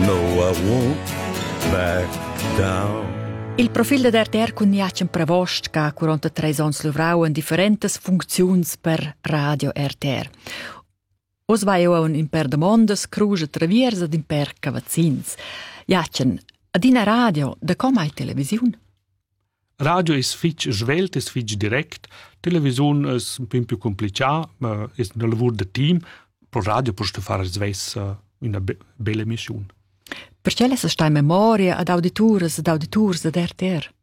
No, I won't back down. Il profil de RTR cun Jacen Prevost che ha 43 ans luvrau en differentes funziuns per Radio RTR. Os vai eu in per de mondes, cruja traviers ad in per cavazzins. Jacen, ad in radio, de com hai televisiun? Radio is fitch svelt, is fitch direct. Television is un po' più complicato, ma è un lavoro di team. Pro radio posso fare una bella missione. Perché lesa sta in memoria ad auditores ad RTR?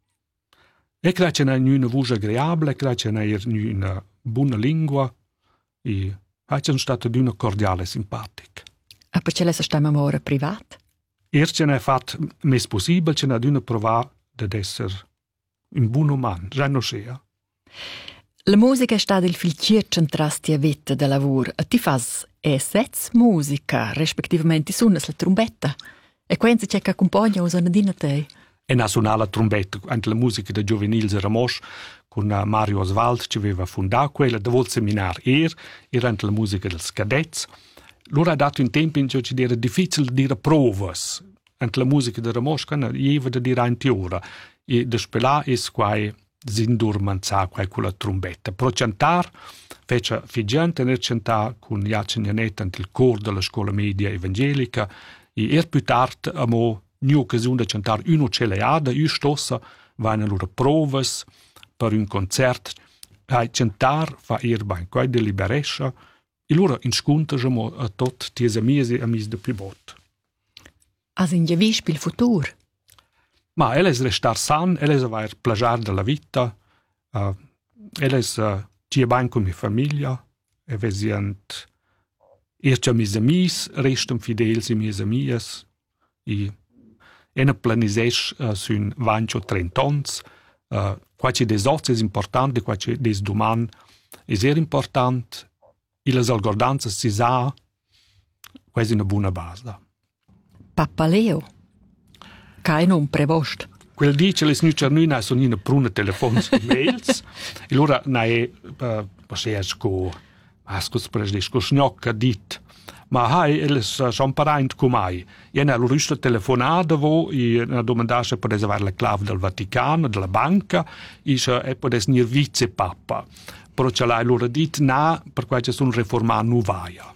E credo che è una voce agreabile, credo che è una buona lingua e è stata una cordiale e simpatica. E perché lesa sta in memoria privata? Erst è fatto il più possibile, c'è una prova di essere un buon umano, già non sia. La musica è stata il fil centrasti a vita del lavoro. E ti fas sets musica, rispettivamente suonas la trombetta. E quando c'è che accompagna usa una dina te? E suonava la trombetta, anche la musica di Giovenils Ramos, con Mario Oswald, che aveva fondato quella, da vol seminar era anche la musica del Scadets. Loro ha dato un tempo in cui era difficile dire provas. Anche la musica di Ramos, che aveva da dire 20 ore. E da spelare è qua s'indurmanzà con la trombetta. Però cantare, fece figgiante nel cantare con Jacen Janet ante il coro della scuola media evangelica e più tardi abbiamo un'occasione di cantare un'oceleada, una stossa, vanno loro provas per un concerto. E cantare fa ben qua deliberesce e loro inscontrano a tutti gli amici e amici del pibot. As in javisp il futuro? Ma ella è restar san, ella è aver plagiar della vita, ella è ci ben con mia famiglia, e vesient ercia mis amis, restam fidels i mis amies, e ena planisesch sun 20 o 30 ans, quaci des oz è importante, quaci des duman è sehr important, e las algordanzas si sa, quasi una buona base. Papa Leo? Che non Prevost? Quel dice le snuccia nuna sono in pruna telefons e mails, e allora ne pasesco, asco snocca dit, ma hai sono parenti come e ne allora sta telefonata vo e na domandasse per avere la clave del Vaticano, della banca, e per essere vice papa. Però ce l'ha allora dit na per cui ci sono reformato nuvaia.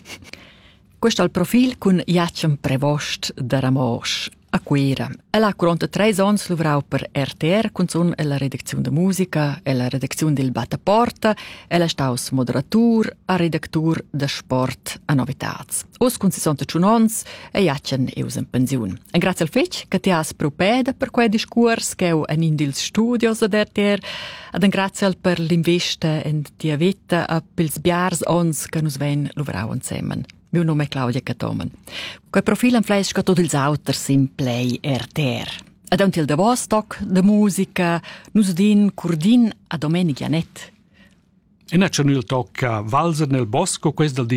Questo è il profilo con Jacen Prevost da Ramos. A Quera. Ella ha 43 anni lavorau per RTR, con la redazione di musica e la redazione del Battaporta. Ella è stata moderatur e redaktur di sport e novità. Os con 61 anni e Jacen è in pensione. E grazie al fec che ti has propeda per quel discorso che è in dils studios ad RTR ed grazie al per l'investa in tia vita e pels biars ons che nos ven lavorau insieme. Mio nome è Claudia Catomen. Quel profilo influisce tutti gli autori in Play RTR. Ed anche il de Vostok, de musica, Nusdin, Curdin e Domenic Janet. E c'è il tocca Valzer nel bosco, questo